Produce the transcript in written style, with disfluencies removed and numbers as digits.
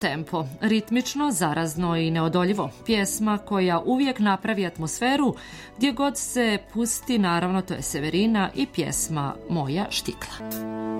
Tempo, ritmično, zarazno i neodoljivo. Pjesma koja uvijek napravi atmosferu gdje god se pusti, naravno to je Severina i pjesma Moja štikla.